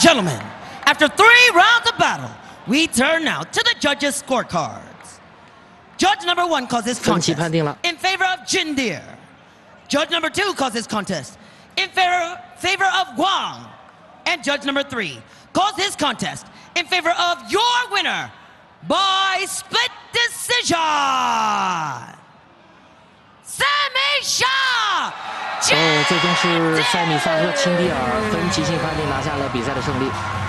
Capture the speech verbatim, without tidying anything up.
gentlemen, after three rounds of battle, we turn now to the judges' scorecards. Judge number one calls this contest in favor of Jindir. Judge number two calls this contest in favor, favor of Guang. And judge number three calls this contest in favor of your winner by split decision. Sammy Shaw! 哦，最终是塞米萨和钦蒂尔分极限判定拿下了比赛的胜利。